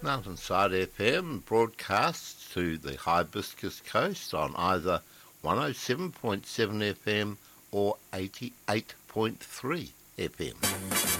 Mountainside FM broadcasts to the Hibiscus Coast on either 107.7 FM or 88.3 FM.